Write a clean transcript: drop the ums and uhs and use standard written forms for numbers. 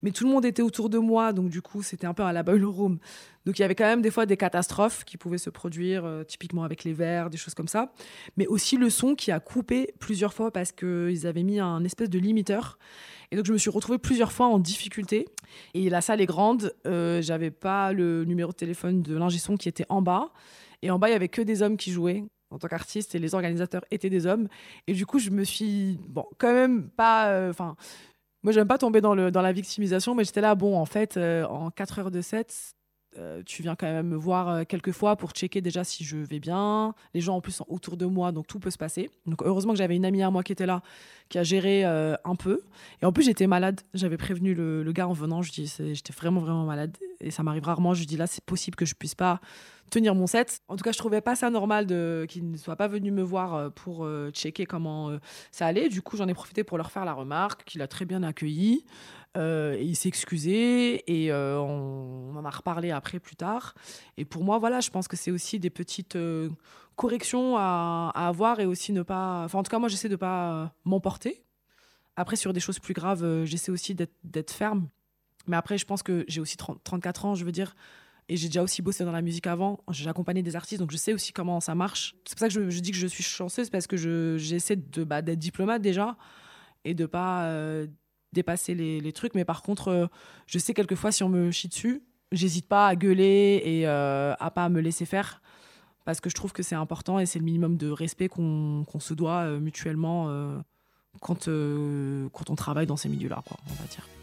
Mais tout le monde était autour de moi, donc du coup, c'était un peu à la boiler room. Donc il y avait quand même des fois des catastrophes qui pouvaient se produire, typiquement avec les verres, des choses comme ça. Mais aussi le son qui a coupé plusieurs fois parce qu'ils avaient mis un espèce de limiteur. Et donc je me suis retrouvée plusieurs fois en difficulté. Et la salle est grande, j'avais pas le numéro de téléphone de l'ingé son qui était en bas. Et en bas, il y avait que des hommes qui jouaient en tant qu'artistes et les organisateurs étaient des hommes. Et du coup, je me suis, bon, quand même pas... Enfin, moi, j'aime pas tomber dans la victimisation, mais j'étais là, bon, en fait, en 4 heures de set, tu viens quand même me voir quelques fois pour checker déjà si je vais bien. Les gens en plus sont autour de moi, donc tout peut se passer. Donc heureusement que j'avais une amie à moi qui était là, qui a géré un peu. Et en plus, j'étais malade. J'avais prévenu le gars en venant. Je dis, j'étais vraiment, vraiment malade. Et ça m'arrive rarement. Je lui dis, là, c'est possible que je puisse pas tenir mon set. En tout cas, je trouvais pas ça normal qu'il ne soit pas venu me voir pour checker comment ça allait. Du coup, j'en ai profité pour leur faire la remarque, qu'il a très bien accueilli. Et il s'est excusé et on en a reparlé après plus tard. Et pour moi, voilà, je pense que c'est aussi des petites corrections à avoir et aussi ne pas. Enfin, en tout cas, moi, j'essaie de pas m'emporter. Après, sur des choses plus graves, j'essaie aussi d'être ferme. Mais après, je pense que j'ai aussi 34 ans, je veux dire. Et j'ai déjà aussi bossé dans la musique avant. J'ai accompagné des artistes, donc je sais aussi comment ça marche. C'est pour ça que je dis que je suis chanceuse, parce que j'essaie d'être diplomate déjà et de pas dépasser les trucs. Mais par contre, je sais quelquefois, si on me chie dessus, j'hésite pas à gueuler et à pas me laisser faire. Parce que je trouve que c'est important et c'est le minimum de respect qu'on se doit mutuellement quand on travaille dans ces milieux-là, quoi, on va dire.